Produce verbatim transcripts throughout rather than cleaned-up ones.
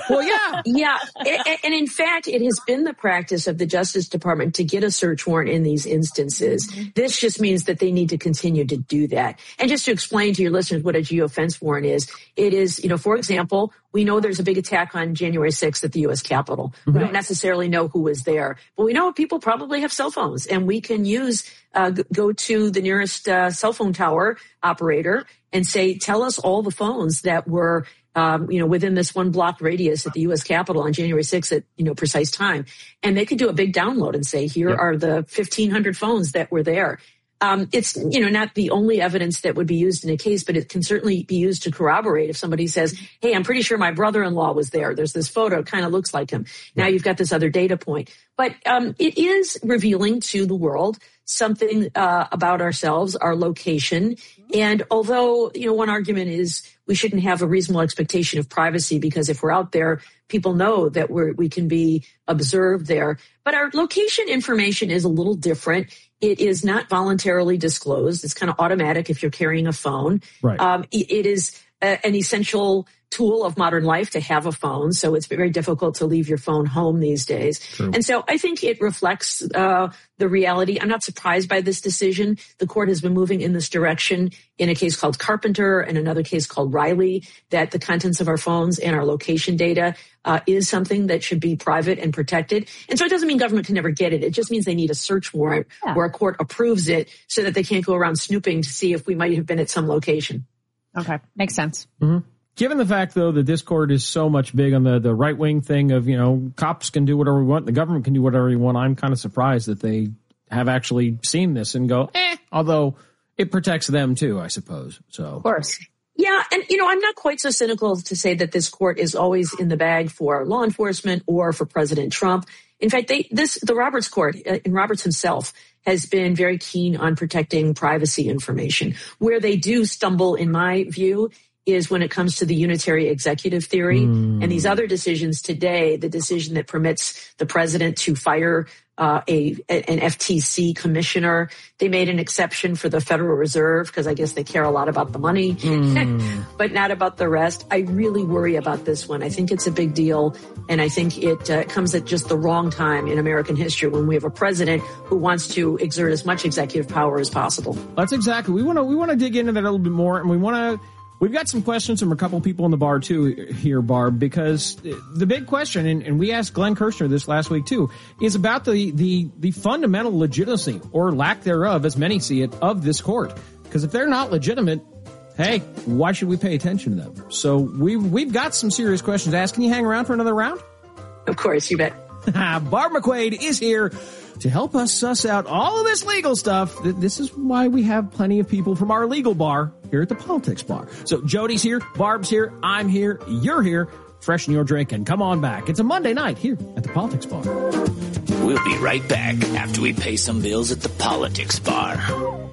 Well, yeah. Yeah. And in fact, it has been the practice of the Justice Department to get a search warrant in these instances. Mm-hmm. This just means that they need to continue to do that. And just to explain to your listeners what a geofence warrant is, it is, you know, for example, we know there's a big attack on January sixth at the U S Capitol. We right. don't necessarily know who was there, but we know people probably have cell phones, and we can use, uh, go to the nearest uh, cell phone tower operator and say, tell us all the phones that were Um, you know, within this one block radius at the U S Capitol on January sixth at, you know, precise time. And they could do a big download and say, here yep. are the fifteen hundred phones that were there. Um, it's, you know, not the only evidence that would be used in a case, but it can certainly be used to corroborate if somebody says, hey, I'm pretty sure my brother-in-law was there. There's this photo, it kind of looks like him. Now you've got this other data point. But um, it is revealing to the world something uh, about ourselves, our location. And although, you know, one argument is we shouldn't have a reasonable expectation of privacy because if we're out there, people know that we're, we can be observed there. But our location information is a little different. It is not voluntarily disclosed. It's kind of automatic if you're carrying a phone. Right. Um, it, it is a, an essential tool of modern life to have a phone. So it's very difficult to leave your phone home these days. True. And so I think it reflects uh, the reality. I'm not surprised by this decision. The court has been moving in this direction in a case called Carpenter and another case called Riley, that the contents of our phones and our location data uh, is something that should be private and protected. And so it doesn't mean government can never get it. It just means they need a search warrant yeah. where a court approves it so that they can't go around snooping to see if we might have been at some location. Okay. Makes sense. Mm-hmm. Given the fact, though, that this court is so much big on the, the right-wing thing of, you know, cops can do whatever we want, the government can do whatever we want, I'm kind of surprised that they have actually seen this and go, eh, although it protects them, too, I suppose. So, of course. Yeah, and, you know, I'm not quite so cynical to say that this court is always in the bag for law enforcement or for President Trump. In fact, they this the Roberts Court, uh, and Roberts himself, has been very keen on protecting privacy information. Where they do stumble, in my view, is when it comes to the unitary executive theory mm. and these other decisions today, the decision that permits the president to fire uh, a an F T C commissioner. They made an exception for the Federal Reserve because I guess they care a lot about the money, mm. but not about the rest. I really worry about this one. I think it's a big deal, and I think it uh, comes at just the wrong time in American history when we have a president who wants to exert as much executive power as possible. That's exactly. We want to we want to dig into that a little bit more, and we want to. We've got some questions from a couple people in the bar, too, here, Barb, because the big question, and, and we asked Glenn Kirshner this last week, too, is about the, the, the fundamental legitimacy, or lack thereof, as many see it, of this court. Because if they're not legitimate, hey, why should we pay attention to them? So we've, we've got some serious questions to ask. Can you hang around for another round? Of course, you bet. Barb McQuade is here to help us suss out all of this legal stuff. This is why we have plenty of people from our legal bar here at the Politics Bar. So Jody's here, Barb's here, I'm here, you're here. Freshen your drink and come on back. It's a Monday night here at the Politics Bar. We'll be right back after we pay some bills at the Politics Bar.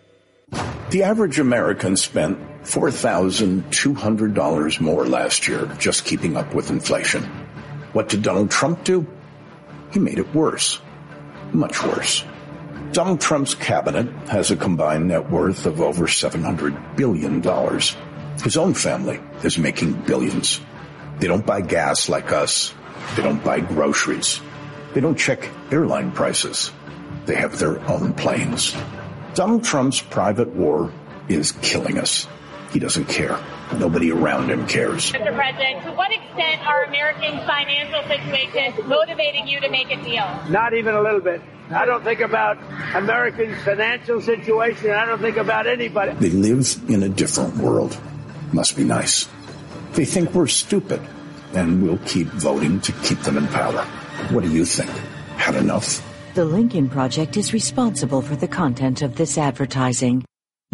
The average American spent four thousand two hundred dollars more last year just keeping up with inflation. What did Donald Trump do? He made it worse. Much worse. Donald Trump's cabinet has a combined net worth of over seven hundred billion dollars. His own family is making billions. They don't buy gas like us. They don't buy groceries. They don't check airline prices. They have their own planes. Donald Trump's private war is killing us. He doesn't care. Nobody around him cares. Mister President, to what extent are American financial situations motivating you to make a deal? Not even a little bit. I don't think about Americans' financial situation. I don't think about anybody. They live in a different world. Must be nice. They think we're stupid, and we'll keep voting to keep them in power. What do you think? Had enough? The Lincoln Project is responsible for the content of this advertising.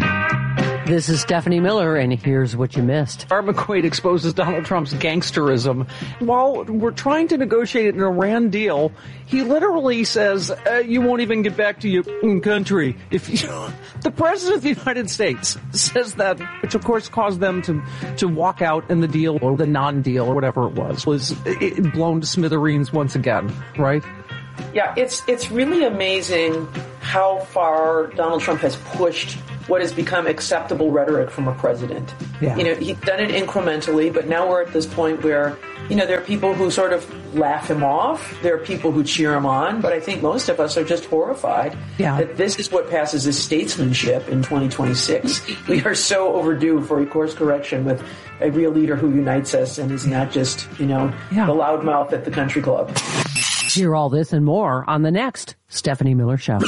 This is Stephanie Miller, and here's what you missed. Barb McQuade exposes Donald Trump's gangsterism. While we're trying to negotiate an Iran deal, he literally says, uh, you won't even get back to your country. If you, the President of the United States says that, which of course caused them to, to walk out in the deal, or the non-deal, or whatever it was, was it blown to smithereens once again, right? Yeah, it's it's really amazing how far Donald Trump has pushed what has become acceptable rhetoric from a president. Yeah. You know, he's done it incrementally, but now we're at this point where, you know, there are people who sort of laugh him off. There are people who cheer him on. But I think most of us are just horrified yeah. that this is what passes as statesmanship in twenty twenty-six. We are so overdue for a course correction with a real leader who unites us and is not just, you know, yeah. the loudmouth at the country club. Hear all this and more on the next Stephanie Miller Show.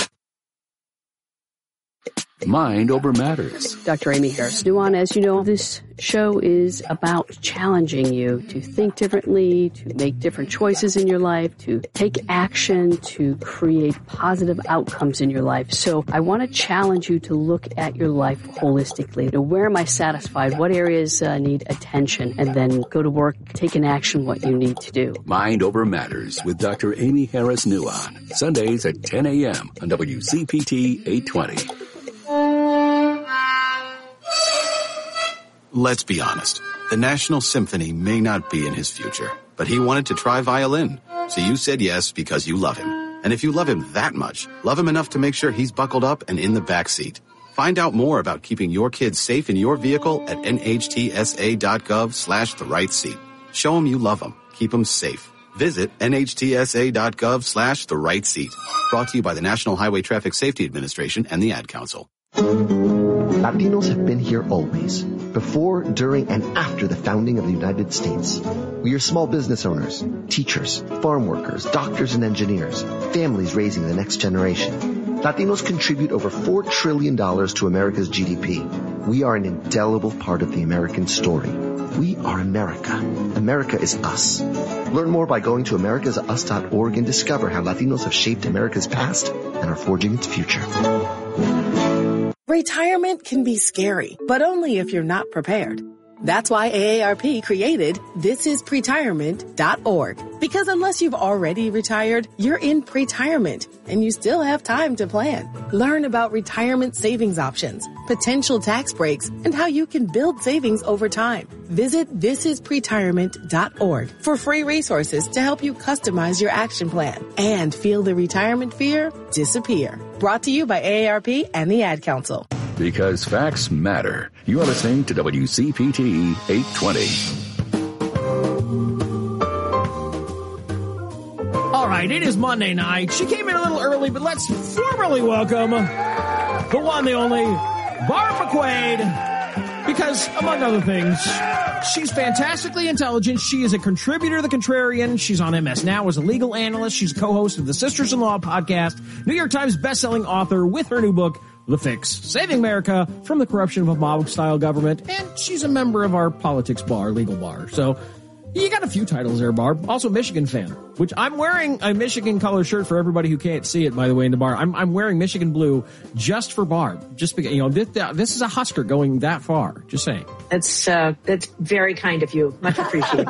Mind Over Matters. Doctor Amy Harris Nuwan, as you know, this show is about challenging you to think differently, to make different choices in your life, to take action, to create positive outcomes in your life. So I want to challenge you to look at your life holistically. To where am I satisfied? What areas uh, need attention? And then go to work, take in action what you need to do. Mind Over Matters with Doctor Amy Harris Nuwan. Sundays at ten a.m. on W C P T eight twenty. Let's be honest. The National Symphony may not be in his future, but he wanted to try violin. So you said yes because you love him. And if you love him that much, love him enough to make sure he's buckled up and in the back seat. Find out more about keeping your kids safe in your vehicle at nhtsa.gov slash the right seat. Show him you love him. Keep him safe. Visit nhtsa.gov slash the right seat. Brought to you by the National Highway Traffic Safety Administration and the Ad Council. Latinos have been here always, before, during, and after the founding of the United States. We are small business owners, teachers, farm workers, doctors and engineers, families raising the next generation. Latinos contribute over four trillion dollars to America's G D P. We are an indelible part of the American story. We are America. America is us. Learn more by going to americas us dot org and discover how Latinos have shaped America's past and are forging its future. Retirement can be scary, but only if you're not prepared. That's why A A R P created this is pretirement dot org. Because unless you've already retired, you're in pretirement, and you still have time to plan. Learn about retirement savings options, potential tax breaks, and how you can build savings over time. Visit this is pretirement dot org for free resources to help you customize your action plan and feel the retirement fear disappear. Brought to you by A A R P and the Ad Council. Because facts matter. You are listening to W C P T eight twenty. All right, it is Monday night. She came in a little early, but let's formally welcome the one, the only, Barb McQuade. Because, among other things, she's fantastically intelligent. She is a contributor to The Contrarian. She's on M S Now as a legal analyst. She's a co-host of the Sisters-in-Law podcast, New York Times bestselling author with her new book, The Fix, Saving America from the Corruption of a Mob-Style Government, and she's a member of our politics bar, legal bar. So you got a few titles there, Barb. Also Michigan fan, which I'm wearing a Michigan color shirt for everybody who can't see it, by the way, in the bar. I'm, I'm wearing Michigan blue just for Barb, just because, you know, this, this is a Husker going that far. Just saying. That's, uh, that's very kind of you. Much appreciated.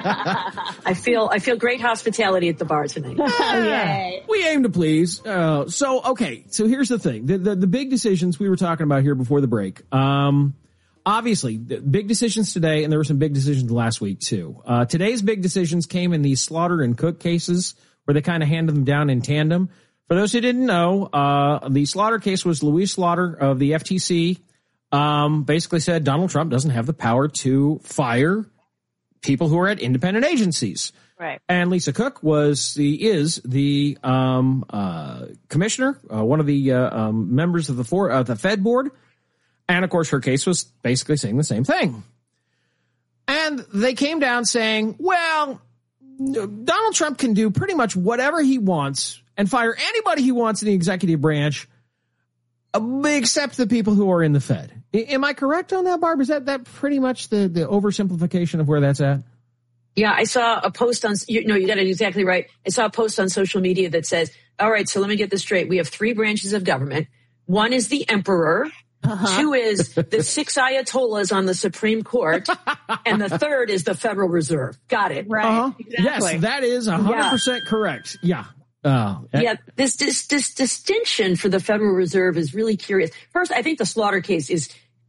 I feel, I feel great hospitality at the bar tonight. Yay. We aim to please. Uh, so, okay. So here's the thing. The, the, the big decisions we were talking about here before the break. Um, Obviously, big decisions today, and there were some big decisions last week, too. Uh, today's big decisions came in these Slaughter and Cook cases, where they kind of handed them down in tandem. For those who didn't know, uh, the Slaughter case was Louise Slaughter of the F T C, um, basically said Donald Trump doesn't have the power to fire people who are at independent agencies. Right. And Lisa Cook was the, is the, um, uh, commissioner, uh, one of the, uh, um, members of the for, uh, the Fed board. And, of course, her case was basically saying the same thing. And they came down saying, well, Donald Trump can do pretty much whatever he wants and fire anybody he wants in the executive branch, except the people who are in the Fed. Am I correct on that, Barb? Is that, that pretty much the, the oversimplification of where that's at? Yeah, I saw a post on, you know, you got it exactly right. I saw a post on social media that says, all right, so let me get this straight. We have three branches of government. One is the emperor. Uh-huh. Two is the six ayatollahs on the Supreme Court, and the third is the Federal Reserve. Got it. Right. Uh-huh. Exactly. Yes, that is one hundred percent yeah. correct. Yeah. Uh, yeah, this, this this distinction for the Federal Reserve is really curious. First, I think the Slaughter case is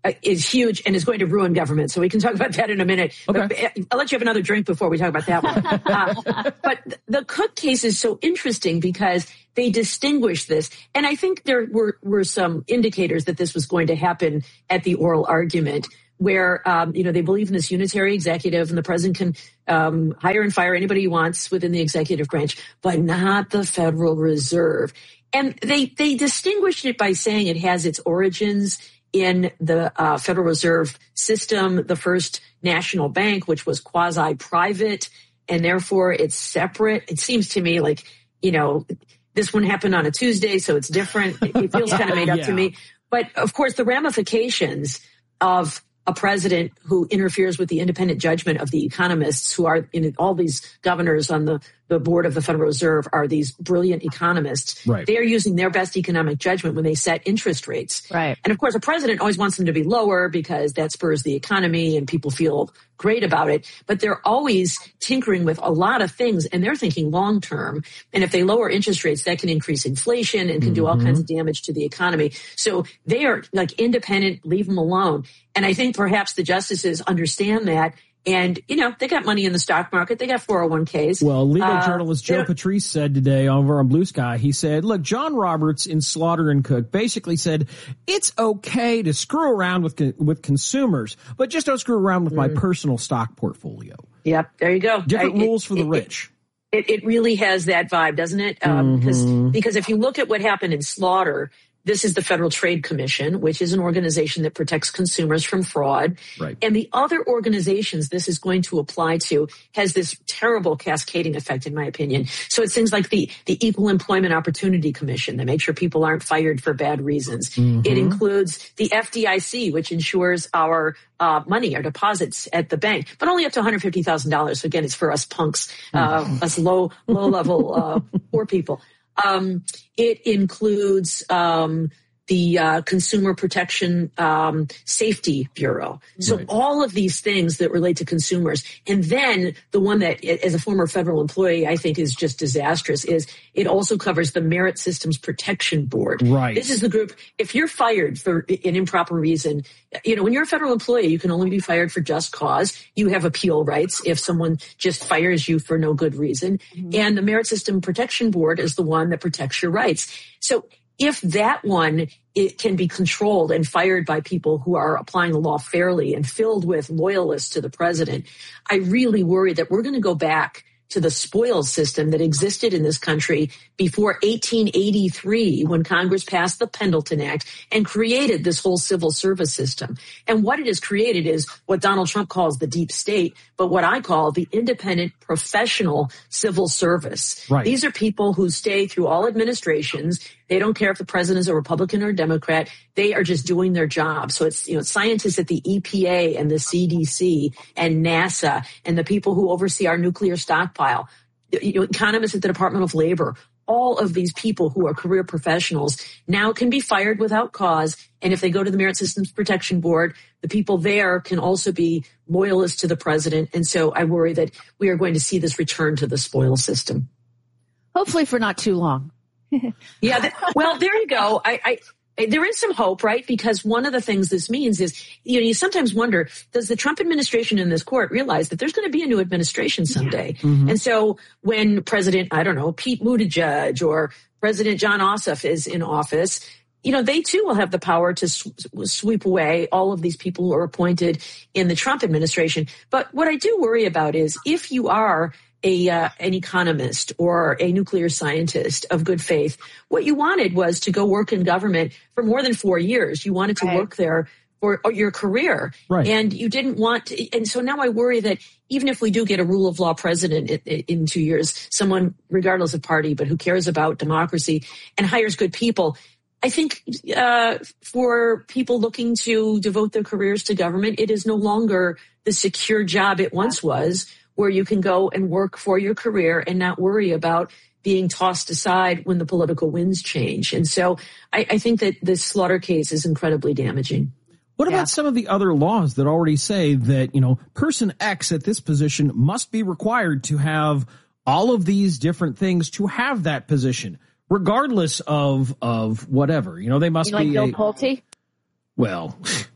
uh, is huge and is going to ruin government. So we can talk about that in a minute. Okay. But I'll let you have another drink before we talk about that one. uh, but the Cook case is so interesting because they distinguish this. And I think there were, were some indicators that this was going to happen at the oral argument, where, um, you know, they believe in this unitary executive and the president can um, hire and fire anybody he wants within the executive branch, but not the Federal Reserve. And they, they distinguished it by saying it has its origins in the uh, Federal Reserve System, the first national bank, which was quasi-private, and therefore it's separate. It seems to me like, you know, this one happened on a Tuesday, so it's different. It feels kind of made up yeah. to me. But, of course, the ramifications of a president who interferes with the independent judgment of the economists who are in all these governors on the, the board of the Federal Reserve are these brilliant economists. Right. They are using their best economic judgment when they set interest rates. Right. And of course, a president always wants them to be lower because that spurs the economy and people feel great about it. But they're always tinkering with a lot of things and they're thinking long term. And if they lower interest rates, that can increase inflation and can mm-hmm. do all kinds of damage to the economy. So they are like independent, leave them alone. And I think perhaps the justices understand that. And, you know, they got money in the stock market. They got four oh one k's. Well, legal uh, journalist Joe Patrice said today over on Blue Sky, he said, look, John Roberts in Slaughter and Cook basically said, it's okay to screw around with with consumers, but just don't screw around with mm. my personal stock portfolio. Yep, there you go. Different I, rules it, for the it, rich. It, it really has that vibe, doesn't it? Um, because, mm-hmm. because if you look at what happened in Slaughter, this is the Federal Trade Commission, which is an organization that protects consumers from fraud. Right. And the other organizations this is going to apply to has this terrible cascading effect, in my opinion. So it's things like the, the Equal Employment Opportunity Commission that make sure people aren't fired for bad reasons. Mm-hmm. It includes the F D I C, which ensures our uh, money, our deposits at the bank, but only up to one hundred fifty thousand dollars. So again, it's for us punks, uh, mm-hmm. us low, low level uh, poor people. Um, it includes, um, the, uh, Consumer Protection, um, Safety Bureau. So right. all of these things that relate to consumers. And then the one that, as a former federal employee, I think is just disastrous is it also covers the Merit Systems Protection Board. Right. This is the group, if you're fired for an improper reason, you know, when you're a federal employee, you can only be fired for just cause. You have appeal rights if someone just fires you for no good reason. Mm-hmm. And the Merit System Protection Board is the one that protects your rights. So if that one, it can be controlled and fired by people who are applying the law fairly and filled with loyalists to the president, I really worry that we're going to go back to the spoils system that existed in this country before eighteen eighty-three, when Congress passed the Pendleton Act and created this whole civil service system. And what it has created is what Donald Trump calls the deep state, but what I call the independent professional civil service. Right. These are people who stay through all administrations. They don't care if the president is a Republican or a Democrat. They are just doing their job. So it's, you know, scientists at the E P A and the C D C and NASA and the people who oversee our nuclear stockpile, you know, economists at the Department of Labor. All of these people who are career professionals now can be fired without cause. And if they go to the Merit Systems Protection Board, the people there can also be loyalists to the president. And so I worry that we are going to see this return to the spoils system. Hopefully for not too long. yeah. Th- well, there you go. I, I, there is some hope, right? Because one of the things this means is, you know, you sometimes wonder, does the Trump administration in this court realize that there's going to be a new administration someday? Yeah. Mm-hmm. And so when President, I don't know, Pete Buttigieg or President John Ossoff is in office, you know, they too will have the power to sw- sweep away all of these people who are appointed in the Trump administration. But what I do worry about is if you are A, uh, an economist or a nuclear scientist of good faith, what you wanted was to go work in government for more than four years. You wanted to right. work there for your career. Right. And you didn't want to, and so now I worry that even if we do get a rule of law president in, in two years, someone regardless of party, but who cares about democracy and hires good people, I think uh for people looking to devote their careers to government, it is no longer the secure job it once was, where you can go and work for your career and not worry about being tossed aside when the political winds change. And so I, I think that this Slaughter case is incredibly damaging. What yeah. about some of the other laws that already say that, you know, person X at this position must be required to have all of these different things to have that position, regardless of of whatever? You know, they must you like be Bill a, Pulte? Well,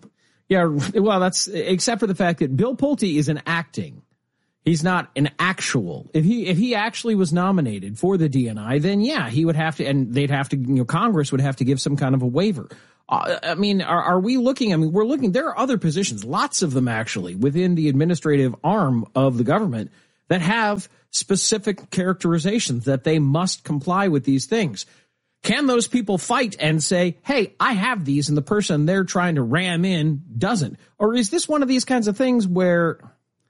Yeah, well, that's except for the fact that Bill Pulte is an acting. He's not an actual. If he if he actually was nominated for the D N I, then yeah, he would have to, and they'd have to, you know, Congress would have to give some kind of a waiver. Uh, I mean, are, are we looking? I mean, we're looking. There are other positions, lots of them actually, within the administrative arm of the government that have specific characterizations that they must comply with these things. Can those people fight and say, hey, I have these, and the person they're trying to ram in doesn't? Or is this one of these kinds of things where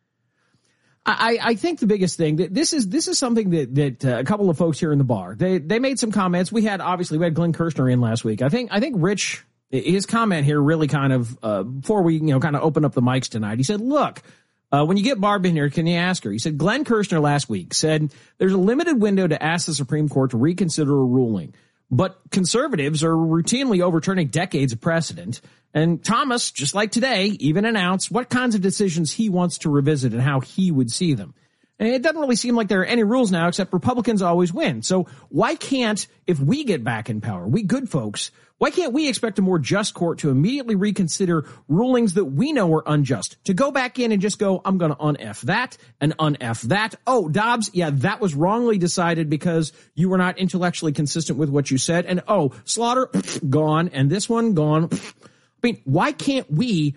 I, I think the biggest thing that this is this is something that that uh, a couple of folks here in the bar, they they made some comments. We had obviously we had Glenn Kirshner in last week. I think I think Rich, his comment here really kind of uh, before we you know kind of open up the mics tonight. He said, look, uh, when you get Barb in here, can you ask her? He said Glenn Kirshner last week said there's a limited window to ask the Supreme Court to reconsider a ruling. But conservatives are routinely overturning decades of precedent. And Thomas, just like today, even announced what kinds of decisions he wants to revisit and how he would see them. And it doesn't really seem like there are any rules now except Republicans always win. So why can't, if we get back in power, we good folks, why can't we expect a more just court to immediately reconsider rulings that we know are unjust? To go back in and just go, I'm going to un-F that and un-F that. Oh, Dobbs, yeah, that was wrongly decided because you were not intellectually consistent with what you said. And oh, Slaughter, gone. And this one, gone. I mean, why can't we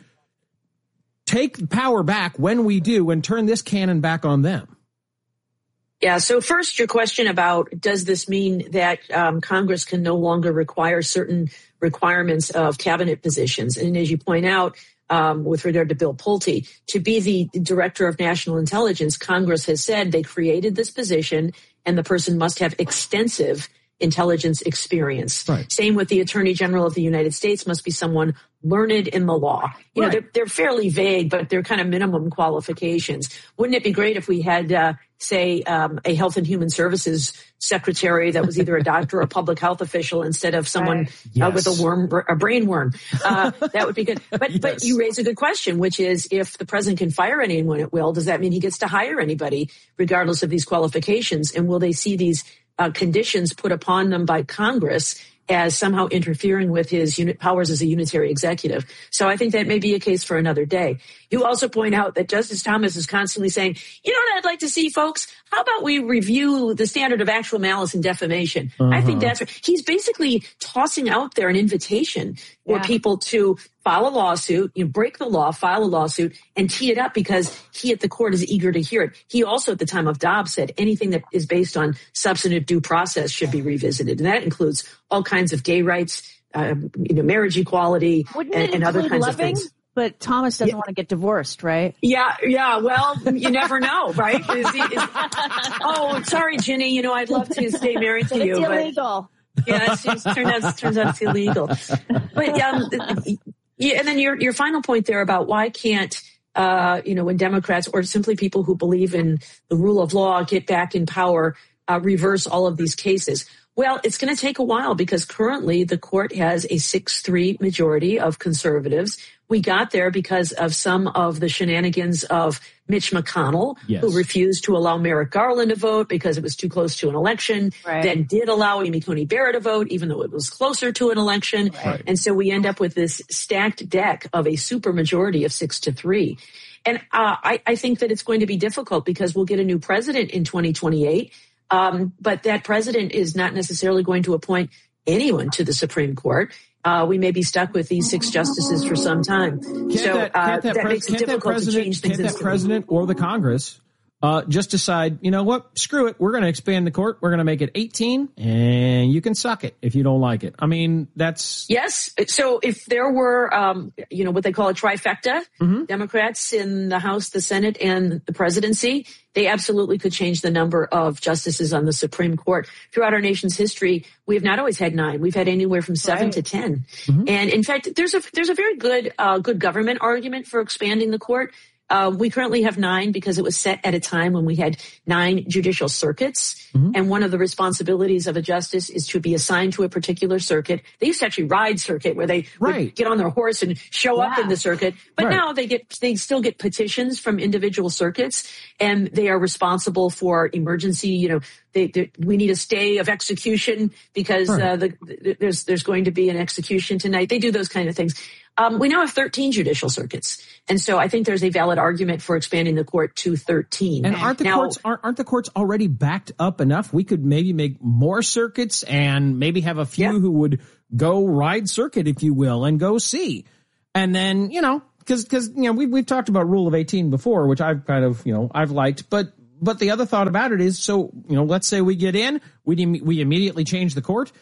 take power back when we do and turn this cannon back on them? Yeah. So first, your question about does this mean that um, Congress can no longer require certain requirements of cabinet positions? And as you point out, um, with regard to Bill Pulte, to be the director of national intelligence, Congress has said they created this position and the person must have extensive intelligence experience. Right. Same with the Attorney General of the United States, must be someone learned in the law. You right. know, they're, they're fairly vague, but they're kind of minimum qualifications. Wouldn't it be great if we had, uh, say, um, a Health and Human Services secretary that was either a doctor or a public health official instead of someone right. yes. uh, with a worm, a brain worm? Uh, that would be good. But, yes. but you raise a good question, which is if the president can fire anyone at will, does that mean he gets to hire anybody regardless of these qualifications? And will they see these Uh, conditions put upon them by Congress as somehow interfering with his unit powers as a unitary executive? So I think that may be a case for another day. You also point out that Justice Thomas is constantly saying, you know what I'd like to see, folks? How about we review the standard of actual malice and defamation? Uh-huh. I think that's – he's basically tossing out there an invitation for yeah. people to file a lawsuit, you know, break the law, file a lawsuit, and tee it up because he at the court is eager to hear it. He also, at the time of Dobbs, said anything that is based on substantive due process should be revisited. And that includes all kinds of gay rights, uh, you know, marriage equality, and, and other kinds loving? of things. But Thomas doesn't yeah. want to get divorced, right? Yeah, yeah. Well, you never know, right? Is he, is, oh, sorry, Ginny. You know, I'd love to stay married to it's you. It's illegal. But, yeah, it's, it's, turns out, turns out it's illegal. But um, yeah, and then your your final point there about why can't uh, you know, when Democrats or simply people who believe in the rule of law get back in power, uh, reverse all of these cases. Well, it's going to take a while because currently the court has a six three majority of conservatives. We got there because of some of the shenanigans of Mitch McConnell, yes. who refused to allow Merrick Garland to vote because it was too close to an election, right. then did allow Amy Coney Barrett to vote, even though it was closer to an election. Right. And so we end up with this stacked deck of a supermajority of six to three. And uh, I, I think that it's going to be difficult because we'll get a new president in twenty twenty-eight. Um, but that president is not necessarily going to appoint anyone to the Supreme Court. Uh, we may be stuck with these six justices for some time. Can't so that, uh, that, that pres- makes it difficult to change things. Can't that president or the Congress uh, just decide, you know what, screw it, we're going to expand the court, we're going to make it eighteen, and you can suck it if you don't like it. I mean, that's... Yes. So if there were, um, you know, what they call a trifecta, mm-hmm. Democrats in the House, the Senate, and the presidency, they absolutely could change the number of justices on the Supreme Court. Throughout our nation's history, we have not always had nine. We've had anywhere from seven right. to ten. Mm-hmm. And in fact, there's a there's a very good uh, good government argument for expanding the court. Uh, we currently have nine because it was set at a time when we had nine judicial circuits. Mm-hmm. And one of the responsibilities of a justice is to be assigned to a particular circuit. They used to actually ride circuit where they right. would get on their horse and show wow. up in the circuit. But right. now they get, they still get petitions from individual circuits, and they are responsible for emergency, you know, they, they, we need a stay of execution because right. uh, the, the, there's there's going to be an execution tonight. They do those kind of things. Um, we now have thirteen judicial circuits, and so I think there's a valid argument for expanding the court to thirteen. And aren't the now, courts aren't, aren't the courts already backed up enough? We could maybe make more circuits and maybe have a few yeah. who would go ride circuit, if you will, and go see. And then, you know, because because you know we we've talked about Rule of eighteen before, which I've kind of you know I've liked, but but the other thought about it is, so you know, let's say we get in, we we immediately change the court.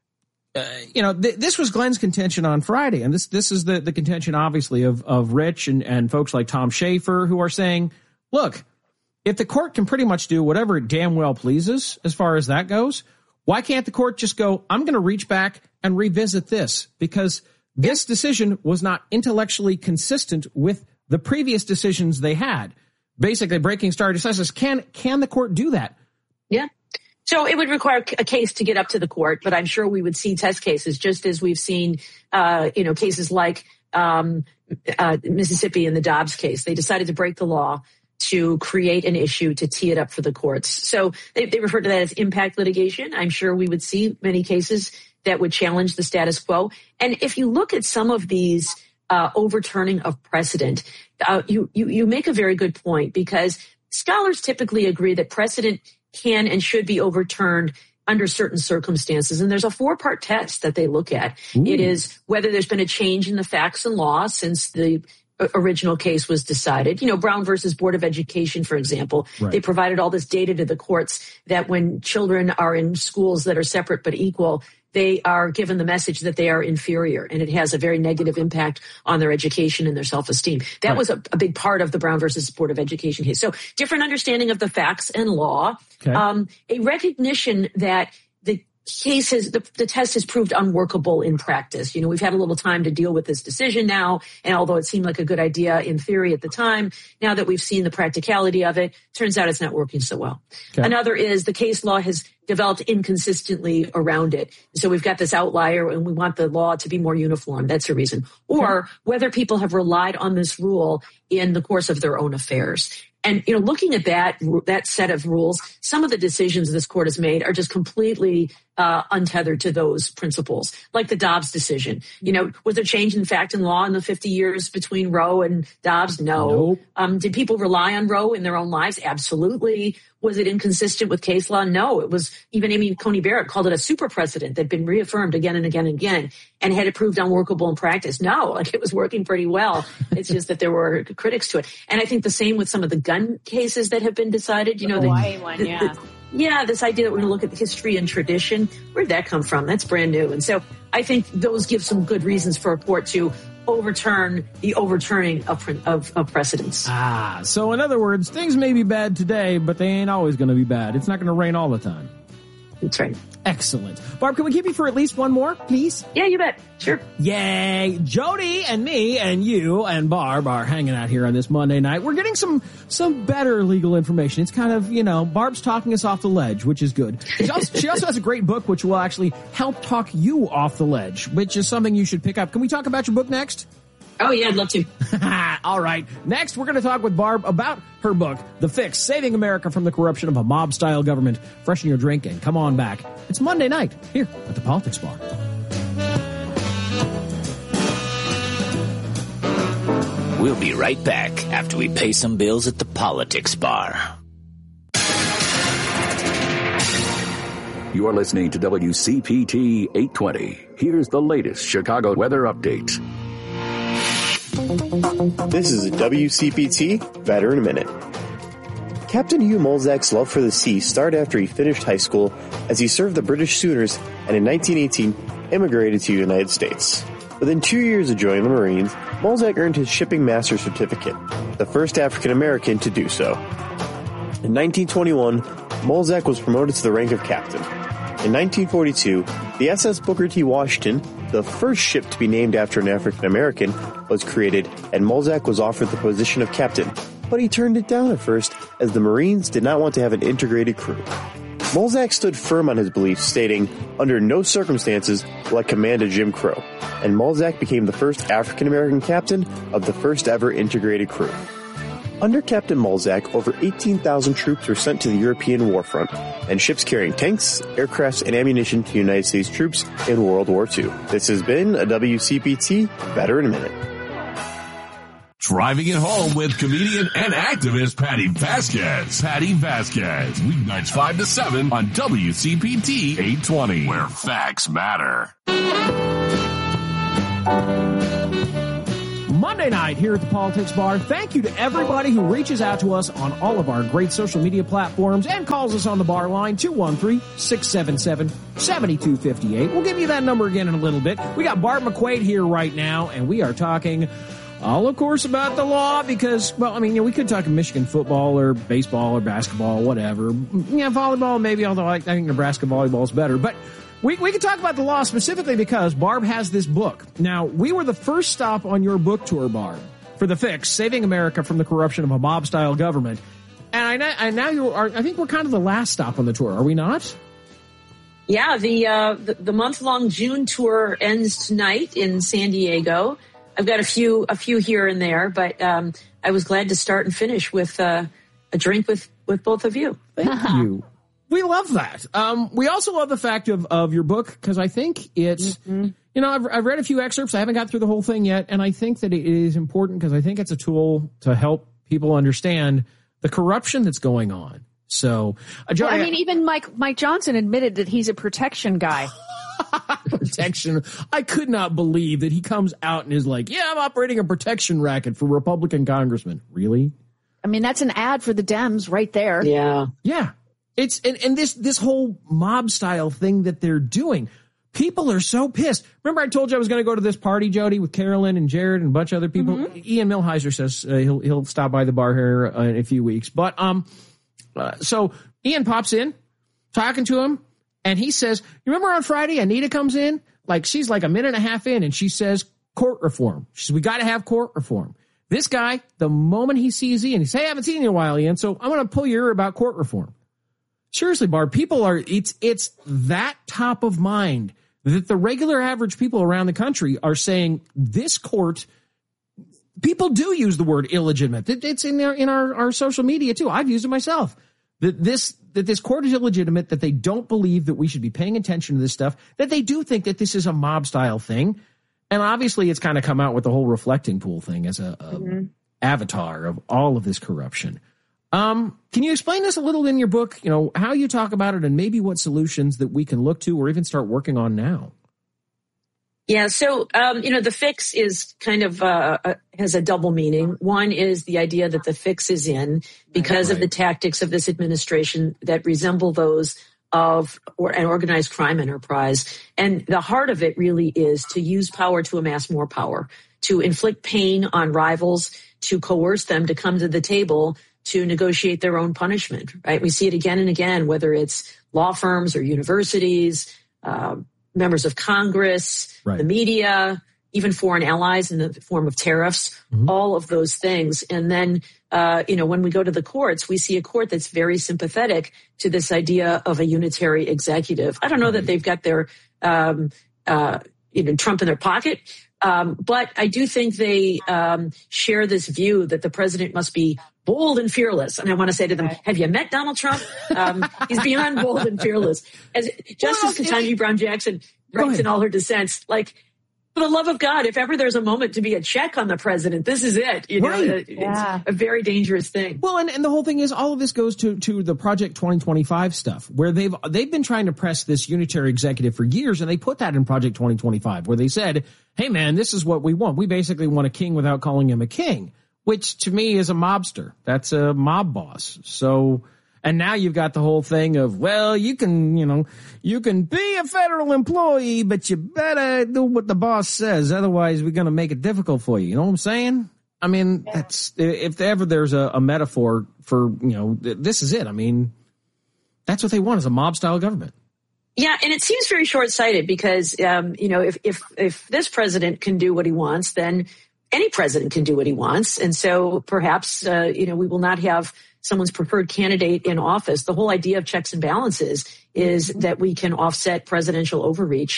Uh, you know, th- this was Glenn's contention on Friday, and this this is the, the contention, obviously, of of Rich and, and folks like Tom Schaefer, who are saying, look, if the court can pretty much do whatever it damn well pleases as far as that goes, why can't the court just go, I'm going to reach back and revisit this? Because this decision was not intellectually consistent with the previous decisions they had. Basically, breaking stare decisis. Can can the court do that? Yeah. So it would require a case to get up to the court, but I'm sure we would see test cases, just as we've seen, uh, you know, cases like um, uh, Mississippi in the Dobbs case. They decided to break the law to create an issue to tee it up for the courts. So they, they refer to that as impact litigation. I'm sure we would see many cases that would challenge the status quo. And if you look at some of these uh, overturning of precedent, uh, you, you you make a very good point, because scholars typically agree that precedent can and should be overturned under certain circumstances. And there's a four-part test that they look at. Ooh. It is whether there's been a change in the facts and law since the original case was decided. You know, Brown versus Board of Education, for example, right. They provided all this data to the courts that when children are in schools that are separate but equal, they are given the message that they are inferior, and it has a very negative impact on their education and their self-esteem. That right. was a, a big part of the Brown versus Board of Education case. So different understanding of the facts and law, okay. um, a recognition that the cases, the, the test has proved unworkable in practice. You know, we've had a little time to deal with this decision now, and although it seemed like a good idea in theory at the time, now that we've seen the practicality of it, turns out it's not working so well. Okay. Another is the case law has developed inconsistently around it. So we've got this outlier, and we want the law to be more uniform. That's a reason. Or okay. whether people have relied on this rule in the course of their own affairs. And, you know, looking at that, that set of rules, some of the decisions this court has made are just completely uh, untethered to those principles, like the Dobbs decision. You know, was there change in fact and law in the fifty years between Roe and Dobbs? No. Nope. Um, did people rely on Roe in their own lives? Absolutely. Was it inconsistent with case law? No. It was, even Amy Coney Barrett called it a super precedent that had been reaffirmed again and again and again. And had it proved unworkable in practice? No, like it was working pretty well. It's just that there were critics to it. And I think the same with some of the gun cases that have been decided. You know, the Hawaii one, the, yeah. The, yeah, this idea that we're going to look at the history and tradition. Where'd that come from? That's brand new. And so I think those give some good reasons for a court to overturn the overturning of, of, of precedents. Ah, so in other words, things may be bad today, but they ain't always going to be bad. It's not going to rain all the time. That's right. Excellent. Barb, can we keep you for at least one more, please? Yeah, you bet. Sure. Yay. Jody and me and you and Barb are hanging out here on this Monday night. We're getting some some better legal information. It's kind of, you know, Barb's talking us off the ledge, which is good. She also, she also has a great book which will actually help talk you off the ledge, which is something you should pick up. Can we talk about your book next? Oh, yeah, I'd love to. All right. Next, we're going to talk with Barb about her book, The Fix, Saving America from the Corruption of a Mob-Style Government. Freshen your drink and come on back. It's Monday night here at the Politics Bar. We'll be right back after we pay some bills at the Politics Bar. You're listening to W C P T eight twenty. Here's the latest Chicago weather update. This is a W C P T Veteran Minute. Captain Hugh Molzak's love for the sea started after he finished high school, as he served the British schooners and in nineteen eighteen immigrated to the United States. Within two years of joining the Marines, Molzak earned his shipping master certificate, the first African American to do so. In nineteen twenty-one, Molzak was promoted to the rank of captain. In nineteen forty-two, the S S Booker T. Washington, the first ship to be named after an African American, was created, and Molzak was offered the position of captain, but he turned it down at first as the Marines did not want to have an integrated crew. Molzak stood firm on his beliefs, stating, "Under no circumstances will I command a Jim Crow," and Molzak became the first African American captain of the first ever integrated crew. Under Captain Mulzac, over eighteen thousand troops were sent to the European warfront, and ships carrying tanks, aircrafts, and ammunition to United States troops in World War Two. This has been a W C P T Veteran Minute. Driving it home with comedian and activist Patty Vasquez. Patty Vasquez, weeknights five to seven on W C P T eight twenty, where facts matter. Monday night here at the Politics Bar. Thank you to everybody who reaches out to us on all of our great social media platforms and calls us on the bar line, two one three, six seven seven, seven two five eight. We'll give you that number again in a little bit. We got Barb McQuaid here right now, and we are talking all, of course, about the law because, well, I mean, you know, we could talk Michigan football or baseball or basketball, whatever. Yeah, volleyball maybe, although I, I think Nebraska volleyball is better. But we we can talk about the law specifically because Barb has this book. Now, we were the first stop on your book tour, Barb, for The Fix, Saving America from the Corruption of a Mob-Style Government. And I know, and now you are, I think we're kind of the last stop on the tour, are we not? Yeah, the, uh, the, the month-long June tour ends tonight in San Diego. I've got a few, a few here and there, but, um, I was glad to start and finish with, uh, a drink with, with both of you. Thank you. We love that. Um, we also love the fact of, of your book because I think it's, mm-hmm. you know, I've, I've read a few excerpts. I haven't got through the whole thing yet. And I think that it is important because I think it's a tool to help people understand the corruption that's going on. So, uh, Jody, well, I mean, even Mike, Mike Johnson admitted that he's a protection guy. Protection. I could not believe that he comes out and is like, yeah, I'm operating a protection racket for Republican congressmen. Really? I mean, that's an ad for the Dems right there. Yeah. Yeah. It's, and, and this, this whole mob style thing that they're doing, people are so pissed. Remember I told you I was going to go to this party, Jody, with Carolyn and Jared and a bunch of other people? Mm-hmm. Ian Millhiser says uh, he'll, he'll stop by the bar here uh, in a few weeks. But, um, uh, so Ian pops in, talking to him, and he says, you remember on Friday, Anita comes in, like she's like a minute and a half in, and she says, court reform. She says, we got to have court reform. This guy, the moment he sees Ian, he says, hey, I haven't seen you in a while, Ian, so I'm going to pull your ear about court reform. Seriously, Barb, people are, it's, it's that top of mind that the regular average people around the country are saying this court, people do use the word illegitimate. It's in our, in our, our social media too. I've used it myself. That this, that this court is illegitimate, that they don't believe that we should be paying attention to this stuff, that they do think that this is a mob style thing. And obviously it's kind of come out with the whole reflecting pool thing as a, a mm-hmm. avatar of all of this corruption. Um, can you explain this a little in your book, you know, how you talk about it and maybe what solutions that we can look to or even start working on now? Yeah. So, um, you know, the fix is kind of, uh, uh, has a double meaning. One is the idea that the fix is in because right. of the tactics of this administration that resemble those of or, an organized crime enterprise. And the heart of it really is to use power to amass more power, to inflict pain on rivals, to coerce them to come to the table to negotiate their own punishment, right? We see it again and again, whether it's law firms or universities, uh, members of Congress, right. the media, even foreign allies in the form of tariffs, mm-hmm. all of those things. And then, uh, you know, when we go to the courts, we see a court that's very sympathetic to this idea of a unitary executive. I don't know right. that they've got their, um, uh, you know, Trump in their pocket. Um, but I do think they um, share this view that the president must be bold and fearless. And I want to say to them, have you met Donald Trump? Um, he's beyond bold and fearless. As Justice well, Ketanji Brown Jackson writes in all her dissents, like, for the love of God, if ever there's a moment to be a check on the president, this is it. You know, right. it's yeah. a very dangerous thing. Well, and, and the whole thing is all of this goes to, to the Project twenty twenty-five stuff where they've, they've been trying to press this unitary executive for years. And they put that in Project twenty twenty-five where they said, hey man, this is what we want. We basically want a king without calling him a king, which to me is a mobster. That's a mob boss. So, and now you've got the whole thing of, well, you can, you know, you can be a federal employee, but you better do what the boss says. Otherwise, we're going to make it difficult for you. You know what I'm saying? I mean, yeah. that's, if ever there's a, a metaphor for, you know, this is it. I mean, that's what they want is a mob style government. Yeah. And it seems very short sighted because, um, you know, if, if, if this president can do what he wants, then any president can do what he wants. And so perhaps, uh, you know, we will not have someone's preferred candidate in office. The whole idea of checks and balances is that we can offset presidential overreach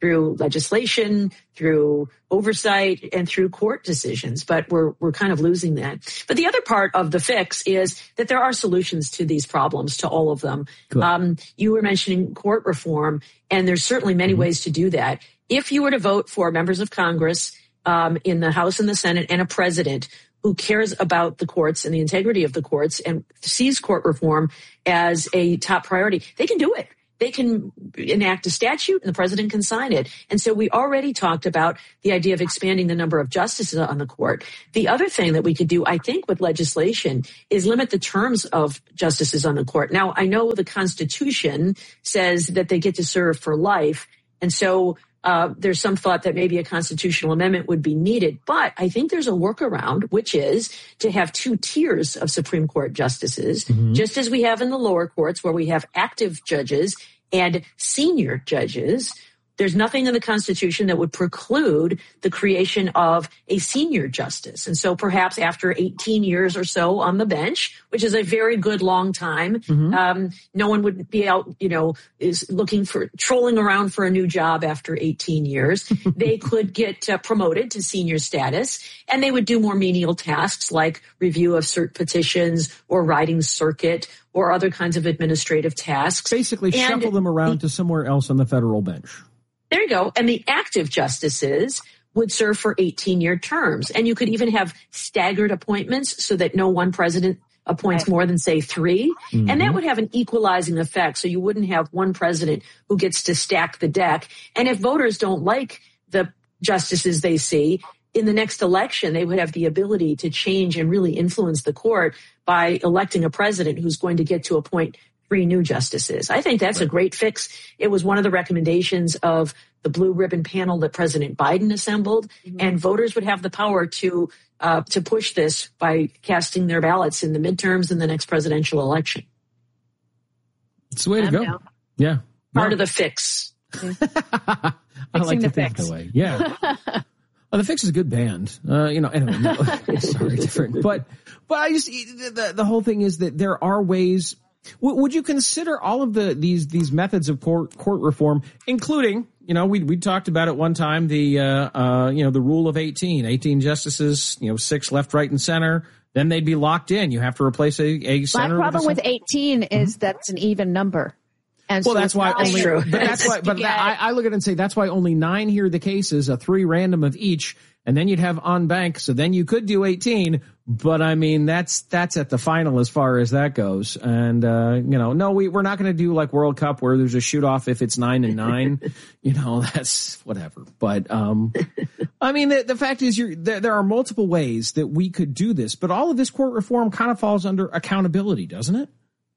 through legislation, through oversight, and through court decisions. But we're we're kind of losing that. But the other part of the fix is that there are solutions to these problems, to all of them. Um, you were mentioning court reform, and there's certainly many mm-hmm. ways to do that. If you were to vote for members of Congress um, in the House and the Senate and a president who cares about the courts and the integrity of the courts and sees court reform as a top priority, they can do it. They can enact a statute and the president can sign it. And so we already talked about the idea of expanding the number of justices on the court. The other thing that we could do, I think, with legislation is limit the terms of justices on the court. Now, I know the Constitution says that they get to serve for life. And so uh, there's some thought that maybe a constitutional amendment would be needed. But I think there's a workaround, which is to have two tiers of Supreme Court justices, mm-hmm. just as we have in the lower courts where we have active judges and senior judges. There's nothing in the Constitution that would preclude the creation of a senior justice. And so perhaps after eighteen years or so on the bench, which is a very good long time, mm-hmm. um, no one would be out, you know, is looking for, trolling around for a new job after eighteen years. They could get uh, promoted to senior status, and they would do more menial tasks like review of cert petitions or riding circuit or other kinds of administrative tasks. Basically and shuffle them around the, to somewhere else on the federal bench. There you go. And the active justices would serve for eighteen-year terms. And you could even have staggered appointments so that no one president appoints more than, say, three. Mm-hmm. And that would have an equalizing effect. So you wouldn't have one president who gets to stack the deck. And if voters don't like the justices they see, in the next election, they would have the ability to change and really influence the court by electing a president who's going to get to appoint three new justices. I think that's right. a great fix. It was one of the recommendations of the blue ribbon panel that President Biden assembled, mm-hmm. and voters would have the power to uh, to push this by casting their ballots in the midterms and the next presidential election. It's the way to I'm go. down. Yeah. Part no. of the fix. I like to think that way. Yeah. Well, the Fix is a good band. Uh, you know, anyway, no, sorry, different. But, but I just, the, the whole thing is that there are ways. W- would you consider all of the, these, these methods of court, court reform, including, you know, we, we talked about at one time the, uh, uh, you know, the rule of eighteen, eighteen justices, you know, six left, right, and center. Then they'd be locked in. You have to replace a, a center. My problem with, with eighteen is mm-hmm. that's an even number. And well, so that's why only, but that's why, but that, I, I look at it and say that's why only nine hear the cases, a three random of each, and then you'd have on bank. So then you could do eighteen, but I mean, that's, that's at the final as far as that goes. And, uh, you know, no, we, we're not going to do like World Cup where there's a shoot off if it's nine and nine, you know, that's whatever. But, um, I mean, the, the fact is you're, there, there are multiple ways that we could do this, but all of this court reform kind of falls under accountability, doesn't it?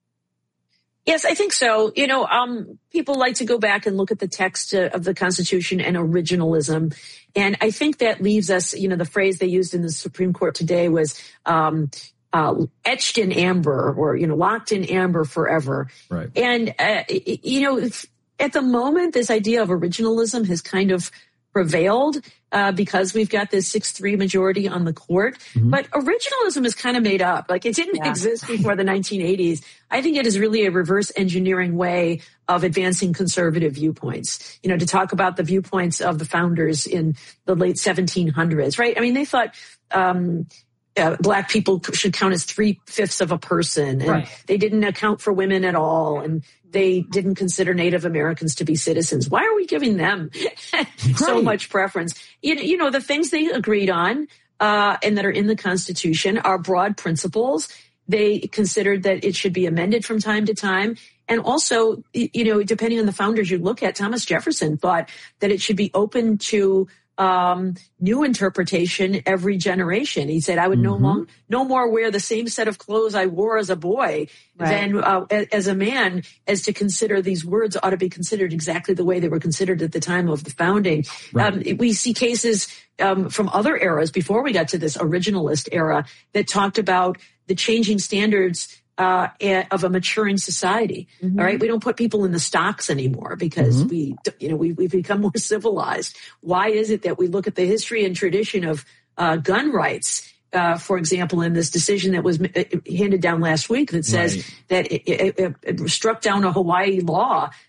Yes, I think so. You know, um, people like to go back and look at the text uh, of the Constitution and originalism. And I think that leaves us, you know, the phrase they used in the Supreme Court today was um, uh, etched in amber or, you know, locked in amber forever. Right. And, uh, you know, at the moment, this idea of originalism has kind of prevailed uh, because we've got this six three majority on the court. Mm-hmm. But originalism is kind of made up. Like it didn't yeah. exist before the nineteen eighties. I think it is really a reverse engineering way of advancing conservative viewpoints. You know, to talk about the viewpoints of the founders in the late seventeen hundreds, right? I mean, they thought um, uh, black people should count as three-fifths of a person. And right. they didn't account for women at all. And they didn't consider Native Americans to be citizens. Why are we giving them so right. much preference? You, you know, the things they agreed on uh, and that are in the Constitution are broad principles. They considered that it should be amended from time to time. And also, you know, depending on the founders you look at, Thomas Jefferson thought that it should be open to um, new interpretation every generation. He said, I would mm-hmm. no long, no more wear the same set of clothes I wore as a boy right. than uh, as a man, as to consider these words ought to be considered exactly the way they were considered at the time of the founding. Right. Um, we see cases um, from other eras before we got to this originalist era that talked about the changing standards uh, of a maturing society. Mm-hmm. All right. We don't put people in the stocks anymore because mm-hmm. we, you know, we, we've become more civilized. Why is it that we look at the history and tradition of uh, gun rights, uh, for example, in this decision that was handed down last week that says right. that it, it, it struck down a Hawaii law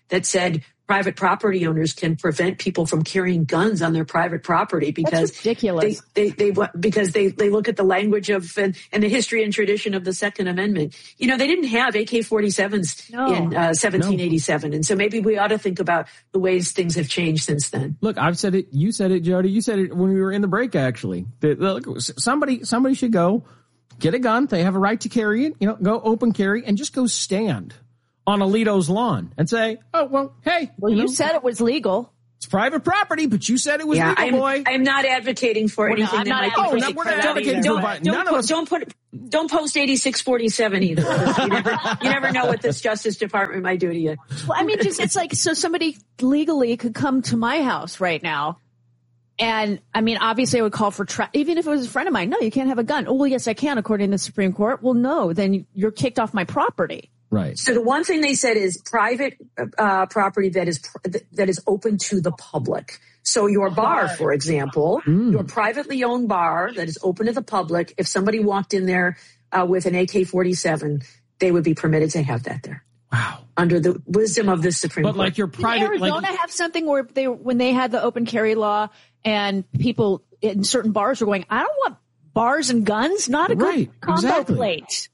that said private property owners can prevent people from carrying guns on their private property because That's ridiculous. They, they, they, because they, they look at the language of and, and the history and tradition of the Second Amendment. You know, they didn't have A K forty-sevens No. in uh, seventeen eighty-seven. No. And so maybe we ought to think about the ways things have changed since then. Look, I've said it. You said it, Jody. You said it when we were in the break, actually. That, look, somebody, somebody should go get a gun. They have a right to carry it. You know, go open carry and just go stand on Alito's lawn and say, oh, well, hey. Well, you, you know, said it was legal. It's private property, but you said it was yeah, legal, I'm, boy. I'm not advocating for We're anything not, that I'm might not be. Oh, no, we're not advocating don't, for it. don't, None put, of us. don't put, don't post eighty-six forty-seven either. You never, you never know what this Justice Department might do to you. Well, I mean, just it's like so somebody legally could come to my house right now. And I mean, obviously I would call for tra- even if it was a friend of mine. No, you can't have a gun. Oh, well, yes, I can, according to the Supreme Court. Well, no, then you're kicked off my property. Right. So the one thing they said is private uh, property that is that is open to the public. So your bar, for example, mm. your privately owned bar that is open to the public, if somebody walked in there uh, with an A K forty-seven, they would be permitted to have that there. Wow. Under the wisdom of the Supreme but Court. But like your private... Did Arizona like, have something where they, when they had the open carry law and people in certain bars were going, I don't want bars and guns, not a right, good combo exactly. plate.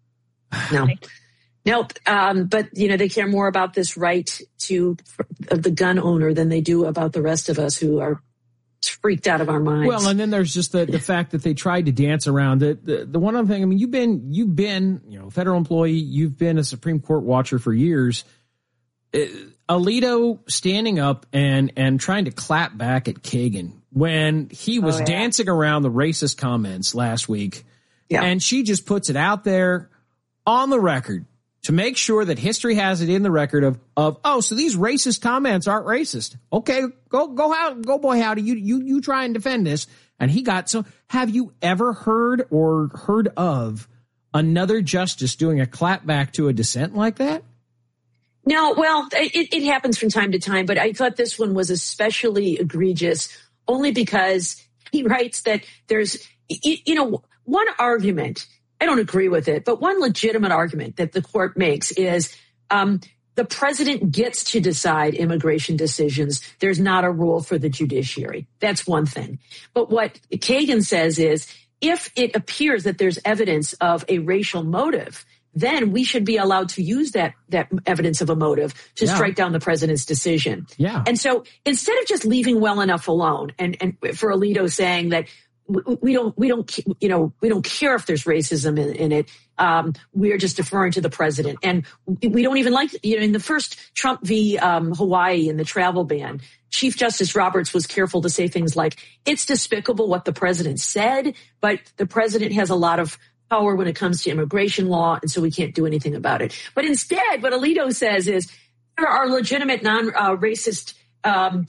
No. Nope. Um, but, you know, they care more about this right to of the gun owner than they do about the rest of us who are freaked out of our minds. Well, and then there's just the, the fact that they tried to dance around it. The, the one other thing, I mean, you've been, you've been, you know, federal employee, you've been a Supreme Court watcher for years. Uh, Alito standing up and, and trying to clap back at Kagan when he was oh, yeah. dancing around the racist comments last week. Yeah. And she just puts it out there on the record to make sure that history has it in the record of, of, oh, so these racist comments aren't racist. Okay, go, go, how, go, boy, howdy, you, you, you try and defend this. And he got, so have you ever heard or heard of another justice doing a clapback to a dissent like that? No, well, it, it happens from time to time, but I thought this one was especially egregious only because he writes that there's, you know, one argument, I don't agree with it, but one legitimate argument that the court makes is um, the president gets to decide immigration decisions. There's not a rule for the judiciary. That's one thing. But what Kagan says is if it appears that there's evidence of a racial motive, then we should be allowed to use that that evidence of a motive to yeah. strike down the president's decision. Yeah. And so instead of just leaving well enough alone and, and for Alito saying that we don't, we don't, you know, we don't care if there's racism in, in it. Um, we're just deferring to the president. And we don't even like, you know, in the first Trump v. Um, Hawaii and the travel ban, Chief Justice Roberts was careful to say things like, it's despicable what the president said, but the president has a lot of power when it comes to immigration law, and so we can't do anything about it. But instead, what Alito says is there are legitimate non-racist um,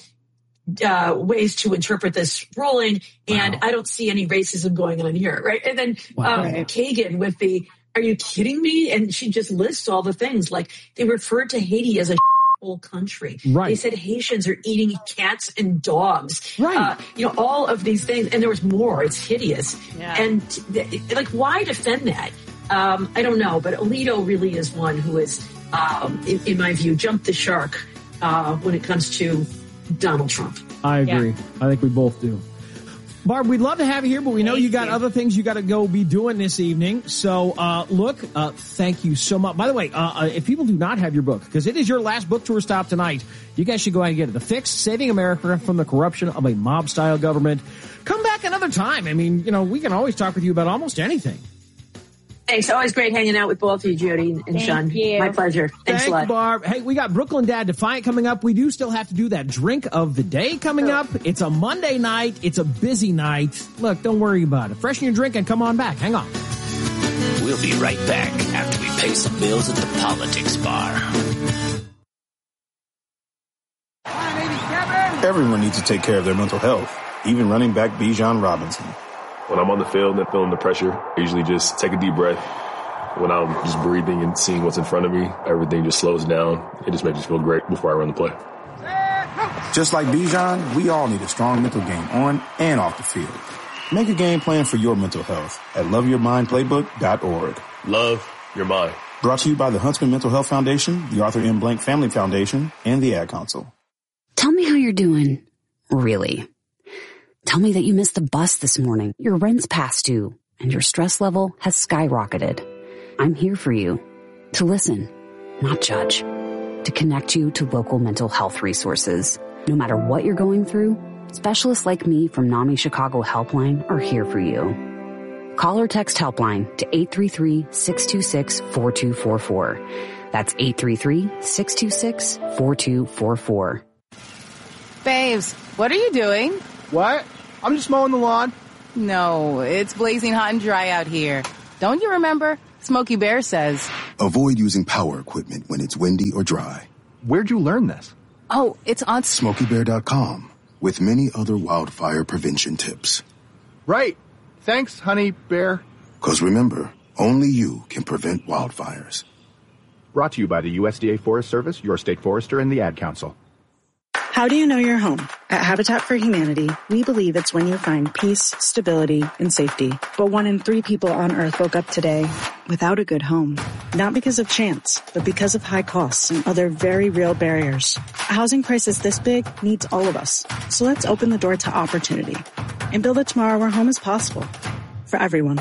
uh, ways to interpret this ruling, and wow. I don't see any racism going on here, right? And then wow. um, Kagan with the, are you kidding me? And she just lists all the things, like they referred to Haiti as a whole country. Right. They said Haitians are eating cats and dogs. Right. Uh, you know, all of these things. And there was more. It's hideous. Yeah. And th- like, why defend that? Um, I don't know. But Alito really is one who is, um, in, in my view, jumped the shark uh, when it comes to Donald Trump. I agree. Yeah. I think we both do. Barb, we'd love to have you here, but we know thank you got you. other things you got to go be doing this evening. So, uh, look, uh, thank you so much. By the way, uh, if people do not have your book, because it is your last book tour stop tonight, you guys should go ahead and get it. The Fix, Saving America from the Corruption of a Mob-Style Government. Come back another time. I mean, you know, we can always talk with you about almost anything. Thanks. Always great hanging out with both of you, Jody and Thank Sean. you. My pleasure. Thanks Thank a lot. you, Barb. Hey, we got Brooklyn Dad Defiant coming up. We do still have to do that drink of the day coming up. It's a Monday night. It's a busy night. Look, don't worry about it. Freshen your drink and come on back. Hang on. We'll be right back after we pay some bills at the politics bar. Everyone needs to take care of their mental health, even running back Bijan Robinson. When I'm on the field and feeling the pressure, I usually just take a deep breath. When I'm just breathing and seeing what's in front of me, everything just slows down. It just makes me feel great before I run the play. Just like Bijan, we all need a strong mental game on and off the field. Make a game plan for your mental health at love your mind playbook dot org. Love your mind. Brought to you by the Huntsman Mental Health Foundation, the Arthur M. Blank Family Foundation, and the Ad Council. Tell me how you're doing. Really. Tell me that you missed the bus this morning, your rent's past due, and your stress level has skyrocketed. I'm here for you. To listen, not judge. To connect you to local mental health resources. No matter what you're going through, specialists like me from NAMI Chicago Helpline are here for you. Call or text Helpline to eight three three, six two six, four two four four. That's eight three three, six two six, four two four four. Babes, what are you doing? What? I'm just mowing the lawn. No, it's blazing hot and dry out here. Don't you remember? Smokey Bear says, avoid using power equipment when it's windy or dry. Where'd you learn this? Oh, it's on Smokey Bear dot com with many other wildfire prevention tips. Right. Thanks, honey bear. Because remember, only you can prevent wildfires. Brought to you by the U S D A Forest Service, your state forester, and the Ad Council. How do you know you're home? At Habitat for Humanity, we believe it's when you find peace, stability, and safety. But one in three people on Earth woke up today without a good home. Not because of chance, but because of high costs and other very real barriers. A housing crisis this big needs all of us. So let's open the door to opportunity and build a tomorrow where home is possible for everyone.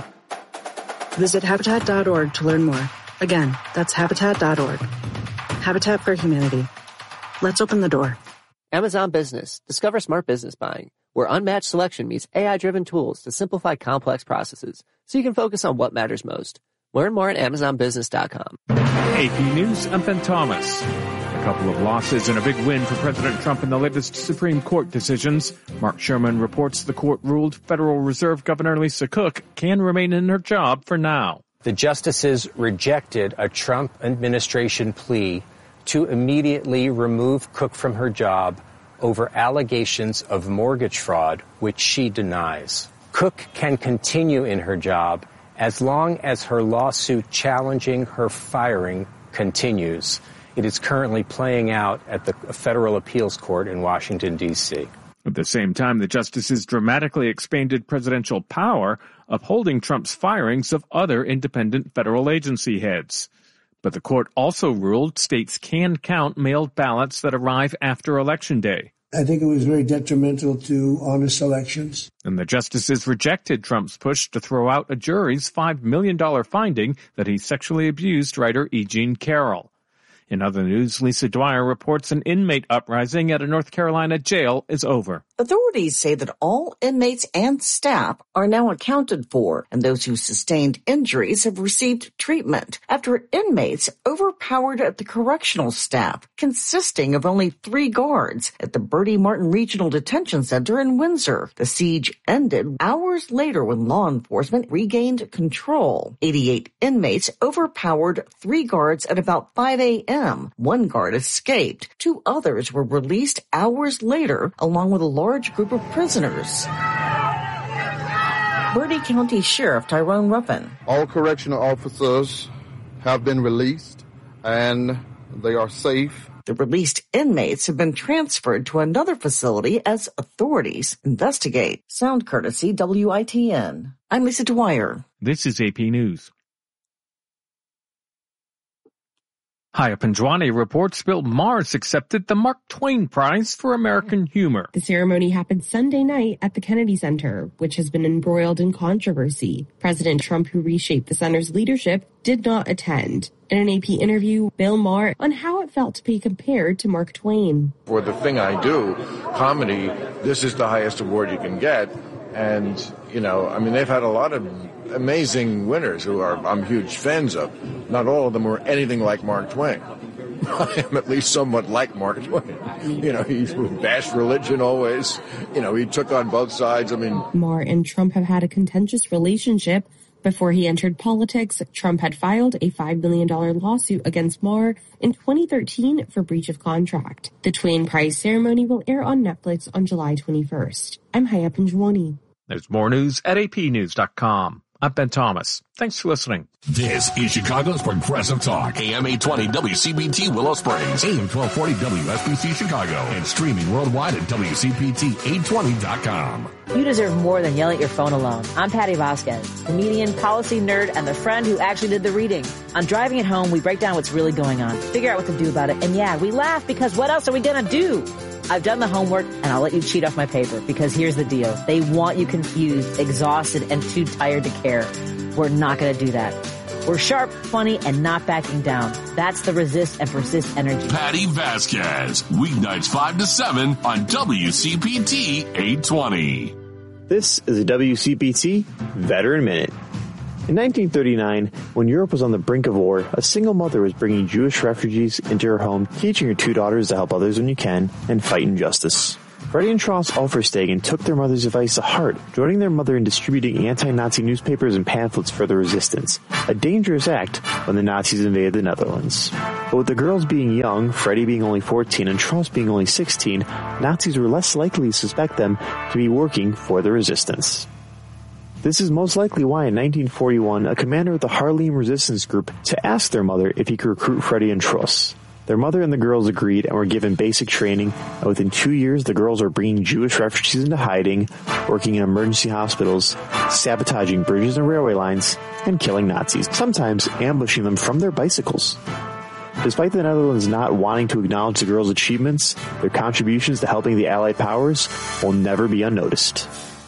Visit Habitat dot org to learn more. Again, that's Habitat dot org. Habitat for Humanity. Let's open the door. Amazon Business. Discover smart business buying, where unmatched selection meets A I-driven tools to simplify complex processes so you can focus on what matters most. Learn more at Amazon Business dot com. A P News, I'm Ben Thomas. A couple of losses and a big win for President Trump in the latest Supreme Court decisions. Mark Sherman reports the court ruled Federal Reserve Governor Lisa Cook can remain in her job for now. The justices rejected a Trump administration plea to immediately remove Cook from her job over allegations of mortgage fraud, which she denies. Cook can continue in her job as long as her lawsuit challenging her firing continues. It is currently playing out at the Federal Appeals Court in Washington, D C. At the same time, the justices dramatically expanded presidential power, upholding Trump's firings of other independent federal agency heads. But the court also ruled states can count mailed ballots that arrive after Election Day. I think it was very detrimental to honest elections. And the justices rejected Trump's push to throw out a jury's five million dollars finding that he sexually abused writer E. Jean Carroll. In other news, Lisa Dwyer reports an inmate uprising at a North Carolina jail is over. Authorities say that all inmates and staff are now accounted for, and those who sustained injuries have received treatment after inmates overpowered the correctional staff, consisting of only three guards at the Bertie Martin Regional Detention Center in Windsor. The siege ended hours later when law enforcement regained control. eighty-eight inmates overpowered three guards at about five a.m. One guard escaped. Two others were released hours later, along with a large group of prisoners. Bertie County Sheriff Tyrone Ruffin. All correctional officers have been released and they are safe. The released inmates have been transferred to another facility as authorities investigate. Sound courtesy W I T N. I'm Lisa Dwyer. This is A P News. Haya Panjwani reports Bill Maher's accepted the Mark Twain Prize for American Humor. The ceremony happened Sunday night at the Kennedy Center, which has been embroiled in controversy. President Trump, who reshaped the center's leadership, did not attend. In an A P interview, Bill Maher on how it felt to be compared to Mark Twain. For the thing I do, comedy, this is the highest award you can get. And, you know, I mean, they've had a lot of amazing winners who are I'm huge fans of. Not all of them were anything like Mark Twain. I am at least somewhat like Mark Twain. You know, he bashed religion always. You know, he took on both sides. I mean, Maher and Trump have had a contentious relationship. Before he entered politics, Trump had filed a five million dollars lawsuit against Maher in twenty thirteen for breach of contract. The Twain Prize ceremony will air on Netflix on July twenty-first. I'm Haya Panjwani. There's more news at A P news dot com. I'm Ben Thomas. Thanks for listening. This is Chicago's Progressive Talk. A M eight twenty W C B T Willow Springs. A M twelve forty W S B C Chicago. And streaming worldwide at W C P T eight twenty dot com. You deserve more than yelling at your phone alone. I'm Patty Vasquez, comedian, policy nerd, and the friend who actually did the reading. On Driving It Home, we break down what's really going on, figure out what to do about it, and yeah, we laugh because what else are we going to do? I've done the homework, and I'll let you cheat off my paper, because here's the deal. They want you confused, exhausted, and too tired to care. We're not going to do that. We're sharp, funny, and not backing down. That's the resist and persist energy. Patty Vasquez, weeknights five to seven on W C P T eight twenty. This is a W C P T Veteran Minute. In nineteen thirty-nine, when Europe was on the brink of war, a single mother was bringing Jewish refugees into her home, teaching her two daughters to help others when you can and fight injustice. Freddie and Tross Ulferstegen took their mother's advice to heart, joining their mother in distributing anti-Nazi newspapers and pamphlets for the resistance, a dangerous act when the Nazis invaded the Netherlands. But with the girls being young, Freddie being only fourteen and Tross being only sixteen, Nazis were less likely to suspect them to be working for the resistance. This is most likely why in nineteen forty-one, a commander of the Haarlem resistance group to ask their mother if he could recruit Freddie and Tross. Their mother and the girls agreed and were given basic training, and within two years the girls were bringing Jewish refugees into hiding, working in emergency hospitals, sabotaging bridges and railway lines, and killing Nazis, sometimes ambushing them from their bicycles. Despite the Netherlands not wanting to acknowledge the girls' achievements, their contributions to helping the Allied powers will never be unnoticed.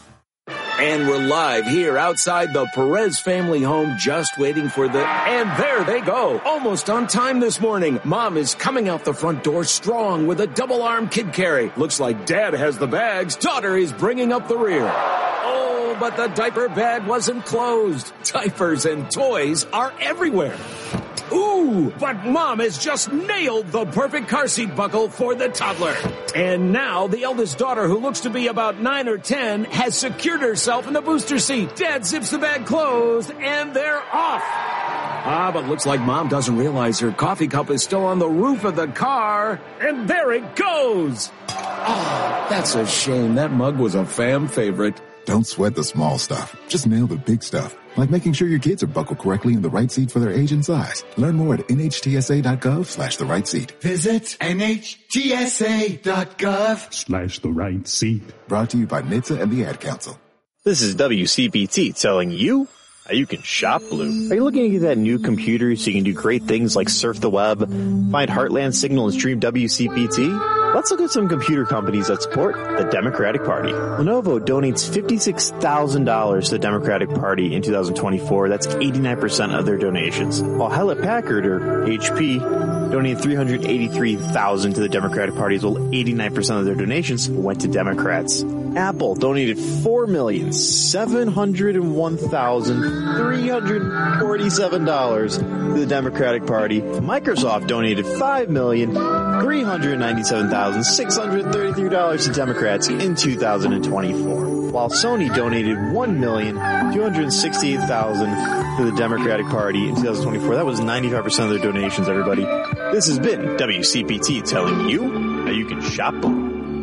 And we're live here outside the Perez family home, just waiting for the... And there they go, almost on time this morning. Mom is coming out the front door strong with a double-arm kid carry. Looks like Dad has the bags. Daughter is bringing up the rear. Oh, but the diaper bag wasn't closed. Diapers and toys are everywhere. Ooh, but Mom has just nailed the perfect car seat buckle for the toddler. And now the eldest daughter, who looks to be about nine or ten, has secured herself in the booster seat. Dad zips the bag closed, and they're off. Ah, but looks like Mom doesn't realize her coffee cup is still on the roof of the car. And there it goes. Oh, that's a shame. That mug was a fam favorite. Don't sweat the small stuff. Just nail the big stuff. Like making sure your kids are buckled correctly in the right seat for their age and size. Learn more at N H T S A dot gov slash the right seat. Visit N H T S A dot gov Slash the right seat. Brought to you by N H T S A and the Ad Council. This is W C P T telling you how you can shop Blue. Are you looking to get that new computer so you can do great things like surf the web, find Heartland Signal and stream W C P T? Let's look at some computer companies that support the Democratic Party. Lenovo donates fifty-six thousand dollars to the Democratic Party in two thousand twenty-four. That's eighty-nine percent of their donations. While Hewlett-Packard, or H P, donated three hundred eighty-three thousand dollars to the Democratic Party, as well eighty-nine percent of their donations went to Democrats. Apple donated four million seven hundred one thousand three hundred forty-seven dollars to the Democratic Party. Microsoft donated five million three hundred ninety-seven thousand six hundred thirty-three dollars to Democrats in two thousand twenty-four, while Sony donated one million two hundred sixty-eight thousand dollars to the Democratic Party in two thousand twenty-four. That was ninety-five percent of their donations, everybody. This has been W C P T telling you how you can shop Blue.